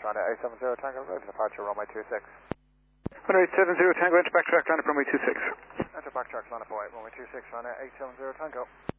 line at 870 Tango Road, departure runway 26. 1870 Tango, enter backtrack, line up runway 26. Enter backtrack, line up 08, runway 26, line at 870 Tango.